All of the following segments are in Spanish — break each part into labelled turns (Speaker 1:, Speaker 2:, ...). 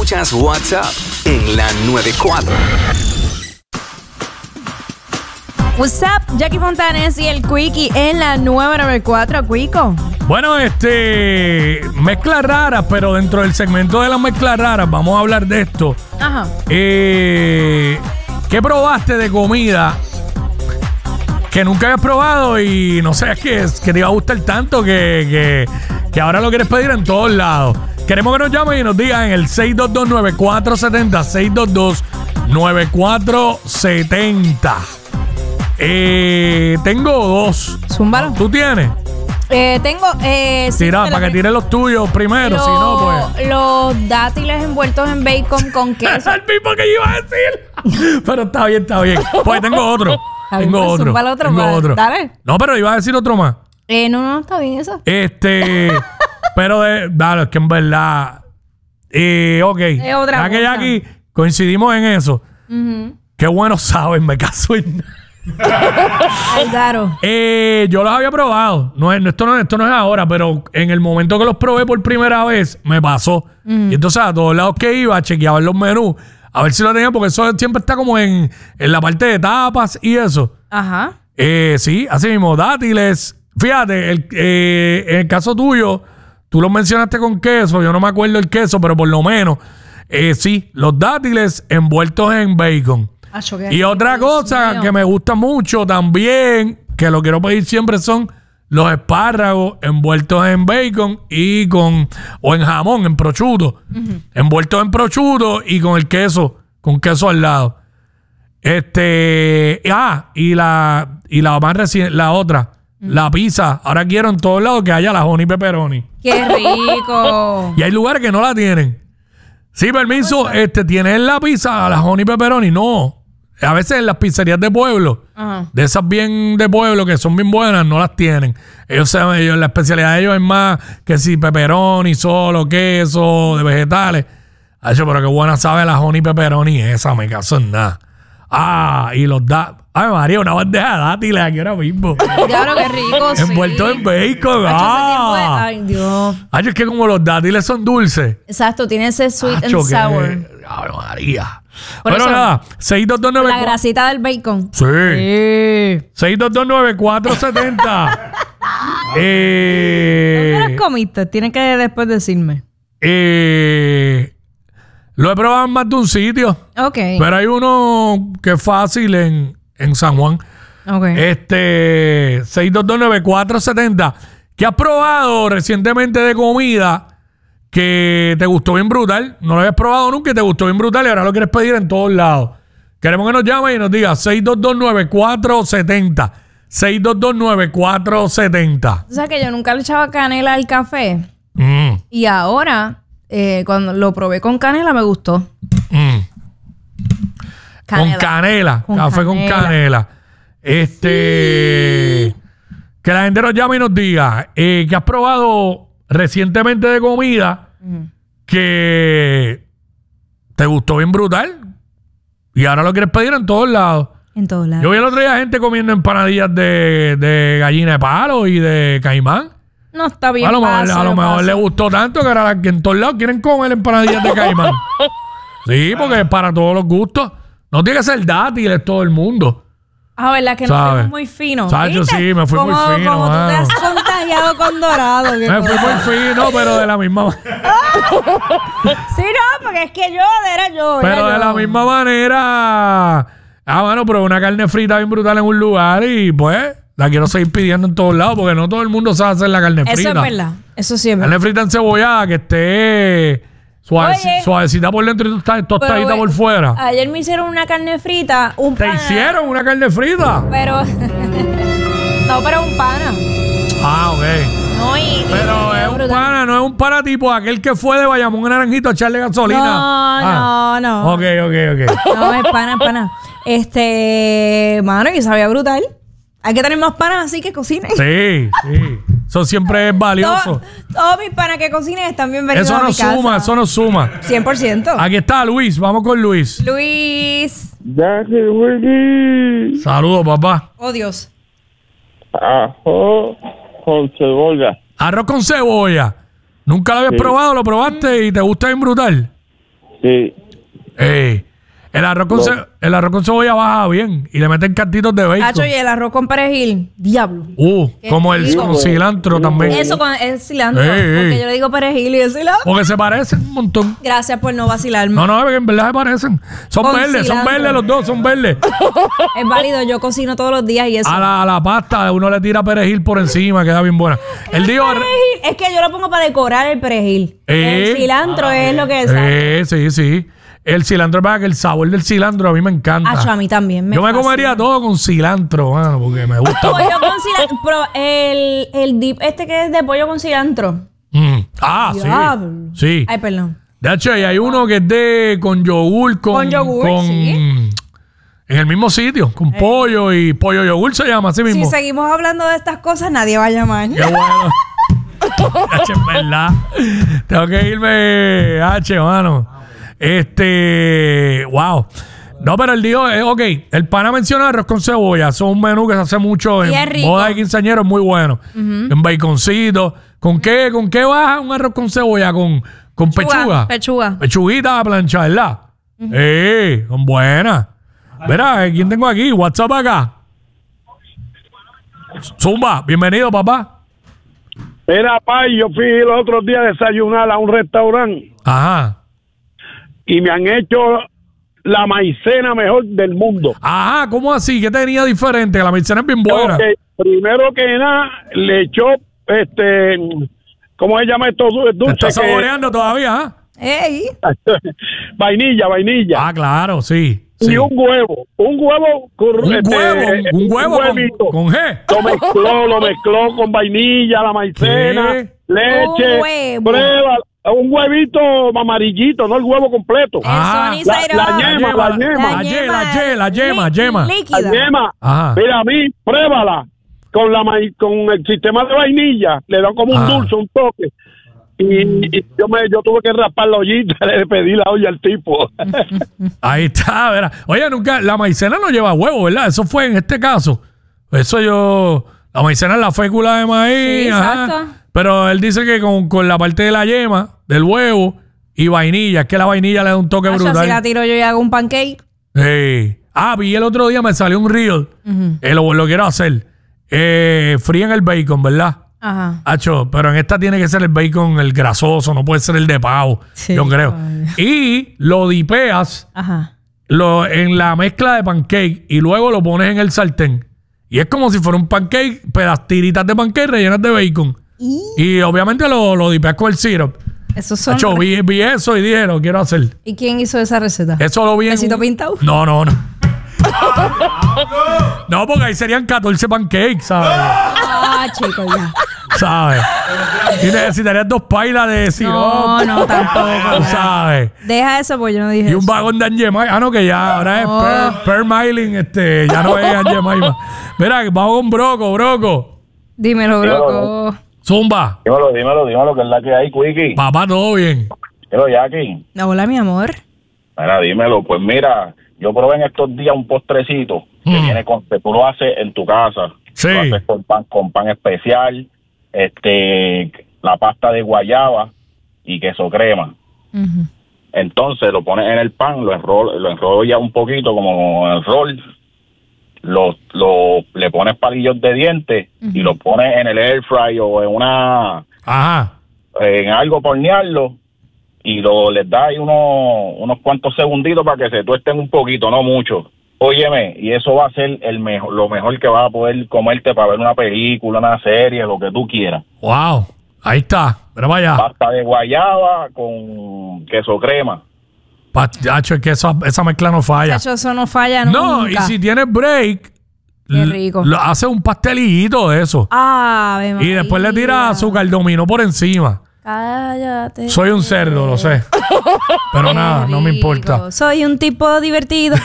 Speaker 1: Escuchas WhatsApp en la 94.
Speaker 2: What's up, Jackie Fontanes y el Quickie en la 994, Quico.
Speaker 3: Bueno, mezclas raras, pero dentro del segmento de las mezclas raras vamos a hablar de esto.
Speaker 2: Ajá.
Speaker 3: ¿Qué probaste de comida que nunca habías probado y no sé, es que te iba a gustar tanto que ahora lo quieres pedir en todos lados? Queremos que nos llamen y nos digan en el 622-9470, 622-9470. Tengo dos.
Speaker 2: Zúmbalo.
Speaker 3: ¿Tú tienes?
Speaker 2: Tengo. Sí,
Speaker 3: Tira, para que tires los tuyos primero, si no, pues.
Speaker 2: Los dátiles envueltos en bacon con queso.
Speaker 3: Es el mismo que yo iba a decir. Pero está bien. Pues tengo otro. Tengo
Speaker 2: pues,
Speaker 3: otro.
Speaker 2: zúmbalo otro
Speaker 3: Tengo
Speaker 2: más.
Speaker 3: otro.
Speaker 2: Dale.
Speaker 3: No, pero iba a decir otro más.
Speaker 2: No, está bien eso.
Speaker 3: Pero dale, es que en verdad. Ok.
Speaker 2: Es otra
Speaker 3: Ya que
Speaker 2: cosa.
Speaker 3: aquí coincidimos en eso. Qué bueno saben, me caso en.
Speaker 2: Claro.
Speaker 3: Yo los había probado. Esto no es ahora, pero en el momento que los probé por primera vez, me pasó. Y entonces a todos lados que iba, chequeaba en los menús, a ver si lo tenían, porque eso siempre está como en la parte de tapas y eso.
Speaker 2: Ajá.
Speaker 3: Sí, así mismo, dátiles. Fíjate, en el caso tuyo, tú lo mencionaste con queso, yo no me acuerdo el queso, pero por lo menos, sí, los dátiles envueltos en bacon. Y otra cosa que me gusta mucho también, que lo quiero pedir siempre, son los espárragos envueltos en bacon o en jamón, en prosciutto. Envueltos en prosciutto y con el queso, con queso al lado. Y la más reciente, la otra, la pizza. Ahora quiero en todos lados que haya la honey pepperoni.
Speaker 2: ¡Qué rico!
Speaker 3: Y hay lugares que no la tienen. Sí, permiso, ¿tienen la pizza, la honey pepperoni? No. A veces en las pizzerías de pueblo, de esas bien de pueblo que son bien buenas, no las tienen. Ellos la especialidad de ellos es más que si pepperoni, solo queso, de vegetales. Pero qué buena sabe la honey pepperoni esa, me caso en nada. Y los Ay, María, una bandeja de dátiles aquí ahora mismo.
Speaker 2: Claro, qué rico,
Speaker 3: envuelto en bacon.
Speaker 2: Ay, Dios.
Speaker 3: Es que como los dátiles son dulces.
Speaker 2: Exacto, tiene ese sweet and sour.
Speaker 3: Ay, María.
Speaker 2: Por
Speaker 3: Pero
Speaker 2: eso,
Speaker 3: nada, 62294.
Speaker 2: la grasita del bacon.
Speaker 3: Sí. 6229470.
Speaker 2: ¿Dónde las comiste? Tienes que después decirme.
Speaker 3: Lo he probado en más de un sitio.
Speaker 2: Ok.
Speaker 3: Pero hay uno que es fácil en San Juan.
Speaker 2: Ok.
Speaker 3: 6229470. ¿Qué has probado recientemente de comida que te gustó bien brutal? No lo habías probado nunca y te gustó bien brutal y ahora lo quieres pedir en todos lados. Queremos que nos llamen y nos diga 6229470. 6229470.
Speaker 2: O sea que yo nunca le echaba canela al café.
Speaker 3: Mm.
Speaker 2: Y ahora, cuando lo probé con canela, me gustó.
Speaker 3: Con canela. Café con canela. Que la gente nos llame y nos diga ¿qué has probado recientemente de comida que te gustó bien brutal y ahora lo quieres pedir en todos lados?
Speaker 2: En todos lados.
Speaker 3: Yo vi el otro día gente comiendo empanadillas de gallina de palo y de caimán.
Speaker 2: No está bien.
Speaker 3: A lo mejor le gustó tanto que ahora que en todos lados quieren comer empanadillas de caimán. Sí, porque es para todos los gustos. No tiene que ser dátiles todo el mundo.
Speaker 2: ¿Verdad que nos fuimos muy finos?
Speaker 3: Yo sí, me fui muy fino.
Speaker 2: Como tú te has contagiado con Dorado.
Speaker 3: Me fui muy fino, pero de la misma manera.
Speaker 2: Sí, no, porque es que era yo.
Speaker 3: Pero de la misma manera. Bueno, pero una carne frita bien brutal en un lugar y pues la quiero seguir pidiendo en todos lados porque no todo el mundo sabe hacer la carne frita.
Speaker 2: Eso es verdad. Eso sí es verdad.
Speaker 3: Carne frita encebollada que esté suavecita por dentro y tostadita por fuera.
Speaker 2: Ayer me hicieron una carne frita.
Speaker 3: ¿Te hicieron una carne frita?
Speaker 2: Pero no, pero un pana.
Speaker 3: Ok. Pero es un pana, no es un pana tipo aquel que fue de Bayamón a Naranjito a echarle gasolina.
Speaker 2: No.
Speaker 3: Ok.
Speaker 2: No, es pana. Mano, y sabía brutal. Hay que tener más panas así que cocinen.
Speaker 3: Sí. Eso siempre es valioso.
Speaker 2: Todos mis panas que cocinen están bienvenidos a mi casa.
Speaker 3: Eso no suma.
Speaker 2: 100%.
Speaker 3: Aquí está Luis. Vamos con Luis.
Speaker 2: Luis.
Speaker 3: Saludos, papá.
Speaker 2: Oh, Dios.
Speaker 4: Arroz con cebolla.
Speaker 3: Arroz con cebolla. ¿Nunca lo habías probado? ¿Lo probaste y te gusta bien brutal?
Speaker 4: Sí.
Speaker 3: El arroz con cebolla baja bien y le meten cantitos de bacon.
Speaker 2: Hacho, y el arroz con perejil. Diablo.
Speaker 3: Como el con cilantro también.
Speaker 2: Eso con el cilantro.
Speaker 3: Ey.
Speaker 2: Porque yo le digo perejil y el cilantro.
Speaker 3: Porque se parecen un montón.
Speaker 2: Gracias por no vacilarme.
Speaker 3: No, en verdad se parecen. Son
Speaker 2: Con
Speaker 3: verdes
Speaker 2: cilantro.
Speaker 3: los dos, son verdes.
Speaker 2: Es válido, yo cocino todos los días y eso.
Speaker 3: A la pasta uno le tira perejil por encima, queda bien buena. Él dijo...
Speaker 2: Perejil, es que yo lo pongo para decorar el perejil. El cilantro es lo que es.
Speaker 3: Sí. El cilantro, es verdad que el sabor del cilantro a mí me encanta.
Speaker 2: Hacho, a mí también me
Speaker 3: Yo me
Speaker 2: fascina.
Speaker 3: comería todo con cilantro, mano, porque me gusta.
Speaker 2: Pollo con cilantro. Pero el dip este que es de pollo con cilantro. Diablo.
Speaker 3: Sí.
Speaker 2: Ay, perdón.
Speaker 3: De hecho, y hay uno que es de con yogur,
Speaker 2: Con yogur, sí.
Speaker 3: En el mismo sitio, con pollo y pollo yogur se llama así mismo.
Speaker 2: Si seguimos hablando de estas cosas, nadie va a llamar.
Speaker 3: Qué bueno. H, en verdad. Tengo que irme, H, mano. Wow. No, pero él dijo, ok, el pana menciona arroz con cebolla. Eso es un menú que se hace mucho
Speaker 2: Y es
Speaker 3: en
Speaker 2: rico.
Speaker 3: boda de quinceañeros, muy bueno. En baconcito. ¿Con qué baja un arroz con cebolla? Con pechuga.
Speaker 2: Pechuga.
Speaker 3: Pechuguita a plancha, ¿verdad? Son buenas. Verá, ¿quién tengo aquí? WhatsApp acá. Zumba, bienvenido, papá.
Speaker 4: Mira, pai, yo fui los otros días a desayunar a un restaurante
Speaker 3: Ajá.
Speaker 4: y me han hecho la maicena mejor del mundo.
Speaker 3: Ajá, ¿cómo así? ¿Qué tenía diferente? La maicena es bien buena.
Speaker 4: Ok, primero que nada, le echó, ¿cómo se llama esto?
Speaker 3: ¿Te
Speaker 4: Dulce.
Speaker 3: estás saboreando todavía? ¿Ah?
Speaker 2: Ey.
Speaker 4: Vainilla.
Speaker 3: Ah, claro, sí.
Speaker 4: Y
Speaker 3: sí.
Speaker 4: un huevo
Speaker 3: Un huevo
Speaker 4: huevito.
Speaker 3: con G.
Speaker 4: Lo mezcló con vainilla, la maicena,
Speaker 3: ¿Qué?
Speaker 4: leche,
Speaker 2: Un huevo.
Speaker 4: prueba, un huevito amarillito, no el huevo completo.
Speaker 3: Ah,
Speaker 2: El Sunny Side
Speaker 4: la
Speaker 2: Up.
Speaker 4: yema.
Speaker 3: La yema.
Speaker 2: Líquida.
Speaker 4: La yema,
Speaker 3: Ajá.
Speaker 4: mira, a mí, pruébala con el sistema de vainilla, le da como un
Speaker 3: Ajá.
Speaker 4: dulce, un toque. Y yo tuve que raspar la ollita, le pedí la olla al tipo.
Speaker 3: Ahí está, verá. Oye, nunca, la maicena no lleva huevo, ¿verdad? Eso fue en este caso. La maicena es la fécula de maíz.
Speaker 2: Sí,
Speaker 3: ajá.
Speaker 2: exacto.
Speaker 3: Pero él dice que con la parte de la yema, del huevo y vainilla, es que la vainilla le da un toque
Speaker 2: Hacho,
Speaker 3: brutal.
Speaker 2: si la tiro yo y hago un pancake.
Speaker 3: Sí. Vi el otro día, me salió un reel. Lo quiero hacer. Fríen el bacon, ¿verdad?
Speaker 2: Ajá.
Speaker 3: Acho, pero en esta tiene que ser el bacon, el grasoso, no puede ser el de pavo,
Speaker 2: Sí,
Speaker 3: yo creo.
Speaker 2: coño.
Speaker 3: Y lo dipeas
Speaker 2: Ajá.
Speaker 3: en la mezcla de pancake y luego lo pones en el sartén. Y es como si fuera un pancake, tiritas de pancake rellenas de bacon. Y obviamente lo dipeas con el syrup.
Speaker 2: Esos son.
Speaker 3: Acho, vi eso y dije, lo quiero hacer.
Speaker 2: ¿Y quién hizo esa receta?
Speaker 3: Eso lo vi en
Speaker 2: ¿Besito pintado?
Speaker 3: No. No, porque ahí serían 14 pancakes, ¿sabes?
Speaker 2: Ah, chicos, ya.
Speaker 3: ¿Sabes? Y necesitarías 2 pailas de sirope.
Speaker 2: No, tampoco. ya.
Speaker 3: ¿Sabes?
Speaker 2: Deja eso, pues yo no dije
Speaker 3: Y un
Speaker 2: eso.
Speaker 3: vagón de Angemay. No, que ya ahora es per miling, ya no es Angemay más. Mira, vamos con Broco.
Speaker 2: Dímelo, broco.
Speaker 3: Zumba.
Speaker 5: Dímelo, que es la que hay, Quickie.
Speaker 3: Papá, todo bien.
Speaker 5: Pero Jackie,
Speaker 2: Hola, mi amor.
Speaker 5: mira, dímelo. Pues mira, yo probé en estos días un postrecito que viene que tú lo haces en tu casa.
Speaker 3: Sí.
Speaker 5: Lo haces con pan especial, la pasta de guayaba y queso crema.
Speaker 2: Ujú.
Speaker 5: Entonces lo pones en el pan, lo enrollas un poquito como el rol, le pones palillos de dientes y lo pones en el air fry o en algo para hornearlo y les das ahí unos cuantos segunditos para que se tuesten un poquito, no mucho. Óyeme, y eso va a ser lo mejor que vas a poder comerte para ver una película, una serie, lo que tú quieras.
Speaker 3: Wow. Ahí está. Pero vaya.
Speaker 5: Pasta de guayaba con queso crema.
Speaker 3: Hacho, es que esa mezcla no falla.
Speaker 2: Chacho, eso no falla nunca.
Speaker 3: No, y si tienes break,
Speaker 2: Qué rico.
Speaker 3: hace un pastelito de eso.
Speaker 2: Ave
Speaker 3: Y después le tiras
Speaker 2: María.
Speaker 3: azúcar dominó por encima.
Speaker 2: Cállate.
Speaker 3: Soy un cerdo, lo sé. Pero
Speaker 2: Qué
Speaker 3: nada, no me
Speaker 2: rico.
Speaker 3: importa.
Speaker 2: Soy un tipo divertido.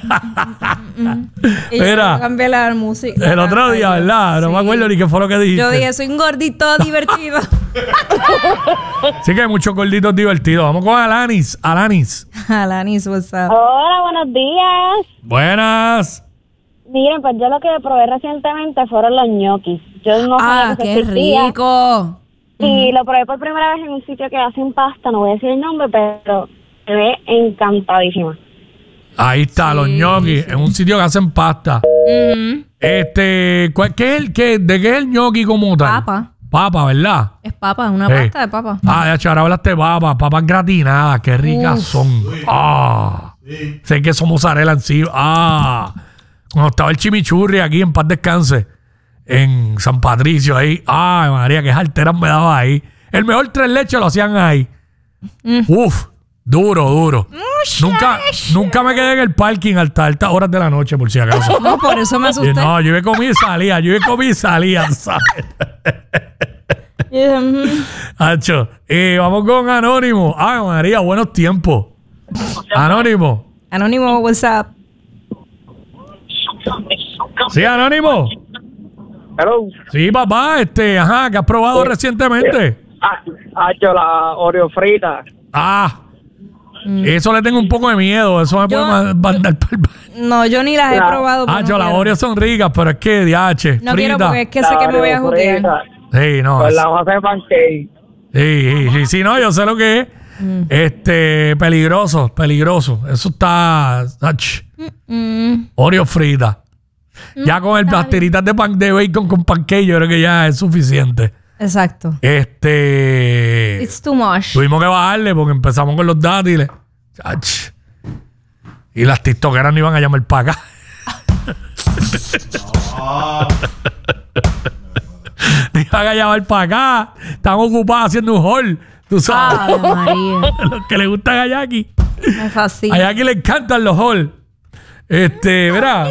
Speaker 2: Y yo
Speaker 3: Mira,
Speaker 2: cambié la música.
Speaker 3: El otro día, ¿verdad? No
Speaker 2: Sí.
Speaker 3: me acuerdo ni qué fue lo que dijiste.
Speaker 2: Yo dije, soy un gordito divertido.
Speaker 3: Sí que hay muchos gorditos divertidos. Vamos con Alanis.
Speaker 2: Alanis, what's up?
Speaker 6: Hola, buenos días.
Speaker 3: Buenas.
Speaker 6: Miren, pues yo lo que probé recientemente fueron los ñoquis. Yo no sabía que
Speaker 2: Qué
Speaker 6: eso existía.
Speaker 2: rico.
Speaker 6: Y lo probé por primera vez en un sitio que hacen pasta, no voy a decir el nombre, pero Me ve encantadísima.
Speaker 3: Ahí está, los ñoquis, en un sitio que hacen pasta.
Speaker 2: Ujú.
Speaker 3: ¿De qué es el ñoqui como tal?
Speaker 2: Papa.
Speaker 3: Papa, ¿verdad?
Speaker 2: Es papa, una
Speaker 3: Sí.
Speaker 2: pasta de papa.
Speaker 3: Ah, de hecho, ahora hablaste de papas gratinadas, qué ricas son. Ah, sé que son mozzarella encima. Ah, cuando estaba el chimichurri aquí en Paz Descanse, en San Patricio, ahí. Ay, María, qué jarteras me daba ahí. El mejor tres leches lo hacían ahí. Uf, duro. Nunca me quedé en el parking hasta altas horas de la noche, por si acaso.
Speaker 2: No, por eso me asusté.
Speaker 3: No, yo iba a comer y salía, ¿sabes?
Speaker 2: Y dije,
Speaker 3: Hacho, vamos con Anónimo. Ay, María, buenos tiempos. Anónimo.
Speaker 2: Anónimo, what's up?
Speaker 3: Sí, Anónimo.
Speaker 4: Hello.
Speaker 3: Sí, papá, que has probado recientemente.
Speaker 4: Hacho, la Oreo frita.
Speaker 3: Eso le tengo un poco de miedo. Eso me
Speaker 2: Yo-
Speaker 3: puede mandar para el...
Speaker 2: No, yo ni las he probado. porque
Speaker 3: Hacho,
Speaker 2: no
Speaker 3: las
Speaker 2: quiero.
Speaker 3: Oreos son ricas, pero es que, diache,
Speaker 2: No
Speaker 3: frita.
Speaker 2: quiero porque es que sé que me voy a jutear.
Speaker 3: Sí, no.
Speaker 4: Con la hoja de pancake.
Speaker 3: Sí, no, yo sé lo que es. Peligroso. Eso está... ach. Oreo frita. Ya con las tiritas de bacon con pancake, yo creo que ya es suficiente.
Speaker 2: Exacto. It's too much.
Speaker 3: Tuvimos que bajarle porque empezamos con los dátiles. Ach. Y las tiktokeras no iban a llamar para acá. No iban a llamar para acá. Estaban ocupadas haciendo un haul. Tú sabes.
Speaker 2: Ave María.
Speaker 3: Los que le gustan a Jackie.
Speaker 2: Me fascina.
Speaker 3: A Jackie le encantan los haul. Verá.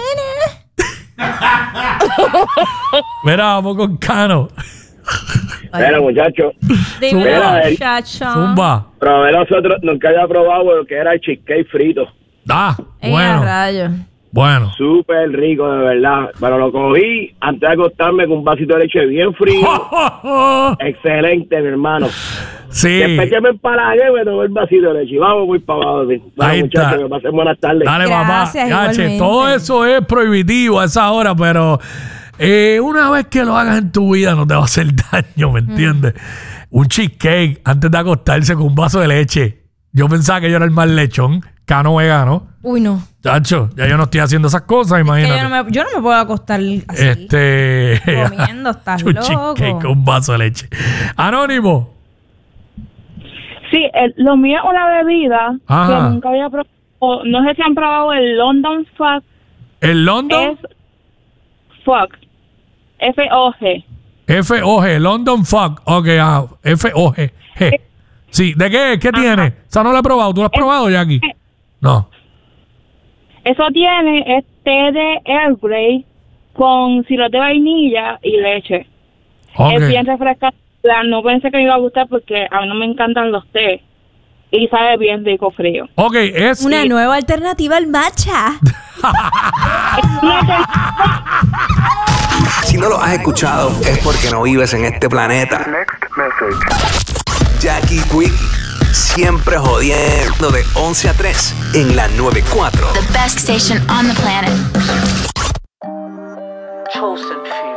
Speaker 3: Verá, vamos con Cano.
Speaker 4: Mira, muchacho,
Speaker 2: Dímelo,
Speaker 3: Zumba.
Speaker 2: muchacho.
Speaker 3: Zumba.
Speaker 4: probé nosotros, nunca había probado lo que era el cheesecake frito.
Speaker 2: Ey, a
Speaker 3: Bueno.
Speaker 2: rayos.
Speaker 3: Bueno.
Speaker 4: Súper rico, de verdad. Pero lo cogí antes de acostarme con un vasito de leche bien frío. Excelente, mi hermano.
Speaker 3: Sí.
Speaker 4: Después que me empalagué, me tomé el vasito de leche. Y vamos, muy para abajo. Bueno,
Speaker 3: Ahí
Speaker 4: muchachos,
Speaker 3: está.
Speaker 4: que pasen buenas tardes.
Speaker 3: Dale,
Speaker 2: Gracias,
Speaker 3: papá. Yache,
Speaker 2: igualmente.
Speaker 3: todo eso es prohibitivo a esa hora, pero una vez que lo hagas en tu vida no te va a hacer daño, ¿me entiendes? Un cheesecake antes de acostarse con un vaso de leche. Yo pensaba que yo era el más lechón, Cano vegano.
Speaker 2: Uy, no.
Speaker 3: Chacho, ya yo no estoy haciendo esas cosas,
Speaker 2: Que
Speaker 3: imagínate.
Speaker 2: yo no me puedo acostar así. Comiendo, estás
Speaker 3: un
Speaker 2: loco.
Speaker 3: cheesecake con un vaso de leche. Anónimo.
Speaker 6: Sí, lo mío es una bebida
Speaker 3: Ajá.
Speaker 6: que nunca había probado. No sé si han probado el London Fog.
Speaker 3: ¿El London?
Speaker 6: Es Fog. F-O-G.
Speaker 3: F-O-G, London Fog. Ok, F-O-G. G. Sí, ¿de qué? ¿Qué tiene? O sea, no lo he probado. ¿Tú lo has probado, Jackie? No.
Speaker 6: Eso tiene té de Earl Grey con sirope de vainilla y leche.
Speaker 3: Ok.
Speaker 6: Es bien refrescante. No pensé que me iba a gustar porque a mí no me encantan los té. Y sabe bien rico frío.
Speaker 3: Ok, es...
Speaker 2: Una nueva alternativa al matcha.
Speaker 1: Si no lo has escuchado, es porque no vives en este planeta. Jackie Quickie, siempre jodiendo de 11 a 3 en la 94.
Speaker 7: The best station on the planet.
Speaker 8: Chosen few.